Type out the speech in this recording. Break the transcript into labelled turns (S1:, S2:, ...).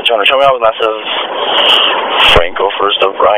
S1: Show me out with massive Franco first of